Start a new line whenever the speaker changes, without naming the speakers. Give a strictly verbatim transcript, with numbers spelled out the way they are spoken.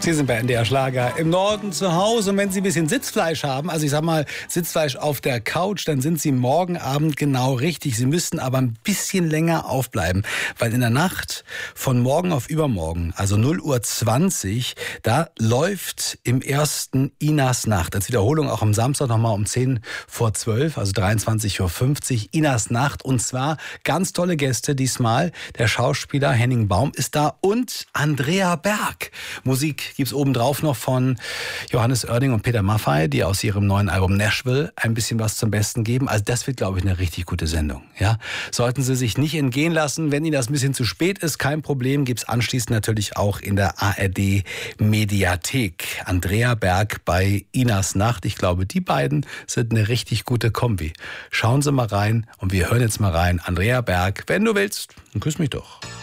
Sie sind bei N D R Schlager im Norden zu Hause. Und wenn Sie ein bisschen Sitzfleisch haben, also ich sag mal Sitzfleisch auf der Couch, dann sind Sie morgen Abend genau richtig. Sie müssten aber ein bisschen länger aufbleiben, weil in der Nacht von morgen auf übermorgen, also null Uhr zwanzig, da läuft im ersten Inas Nacht. Als Wiederholung auch am Samstag nochmal um zehn vor zwölf, also dreiundzwanzig Uhr fünfzig, Inas Nacht. Und zwar ganz tolle Gäste diesmal. Der Schauspieler Henning Baum ist da und Andrea Berg. Musik gibt's obendrauf noch von Johannes Oerding und Peter Maffay, die aus ihrem neuen Album Nashville ein bisschen was zum Besten geben. Also das wird, glaube ich, eine richtig gute Sendung. Ja, sollten Sie sich nicht entgehen lassen. Wenn Ihnen das ein bisschen zu spät ist, kein Problem. Gibt's anschließend natürlich auch in der A R D Mediathek. Andrea Berg bei Inas Nacht. Ich glaube, die beiden sind eine richtig gute Kombi. Schauen Sie mal rein und wir hören jetzt mal rein. Andrea Berg, wenn du willst, dann küss mich doch.